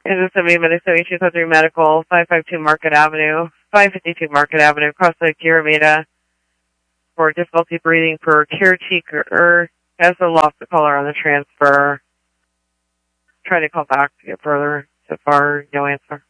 Kansas City, Minnesota, 203 Medical, 552 Market Avenue, 552 Market Avenue, across the Alameda for difficulty breathing per caretaker. Has lost the caller on the transfer. Trying to call back to get further. So far, no answer.